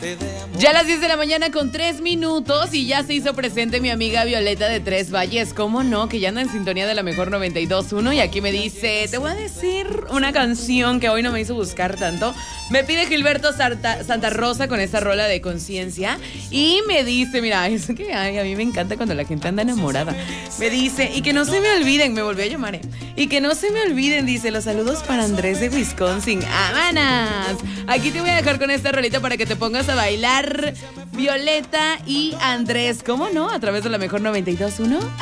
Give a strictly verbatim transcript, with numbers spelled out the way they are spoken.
Ya a las diez de la mañana con tres minutos y ya se hizo presente mi amiga Violeta de Tres Valles. ¿Cómo no? Que ya anda en sintonía de la mejor noventa y dos punto uno y aquí me dice, te voy a decir una canción que hoy no me hizo buscar tanto. Me pide Gilberto Santa, Santa Rosa con esta rola de Conciencia y me dice, mira, es que ay, a mí me encanta cuando la gente anda enamorada. Me dice, y que no se me olviden, me volvió a llamar, ¿eh? Y que no se me olviden, dice, los saludos para Andrés de Wisconsin. ¡Amanas! Aquí te voy a dejar con esta rolita para que te pongas a bailar. Violeta y Andrés, ¿cómo no? A través de la mejor noventa y dos punto uno.